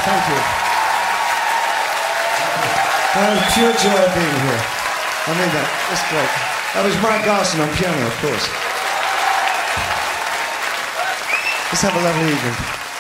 Thank you. Pure joy being here. I mean that. That's great. That was Mike Garson on piano, of course. Let's have a lovely evening.